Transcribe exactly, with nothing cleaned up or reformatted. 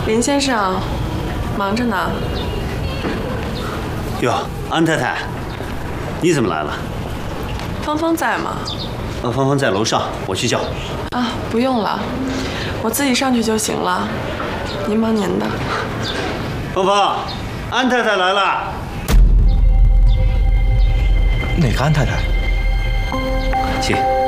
林先生，忙着呢。 哟，安太太，你怎么来了？ 芳芳在吗？ 呃，芳芳在楼上，我去叫。 啊，不用了，我自己上去就行了。您忙您的。 芳芳，安太太来了。 哪个安太太？ 请。